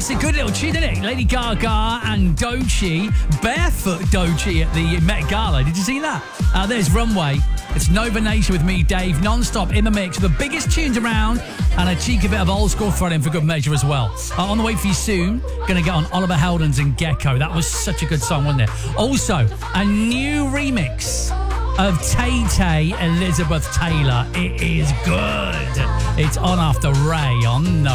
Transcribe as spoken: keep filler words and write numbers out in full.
It's a good little tune, isn't it? Lady Gaga and Doechii, barefoot Doechii at the Met Gala. Did you see that? Uh, there's Runway. It's Nova Nation with me, Dave, non-stop in the mix with the biggest tunes around and a cheeky bit of old school thrown in for good measure as well. Uh, on the way for you soon, going to get on Oliver Heldens and Gecko. That was such a good song, wasn't it? Also, a new remix of Tay Tay, Elizabeth Taylor. It is good. It's on after Ray on No.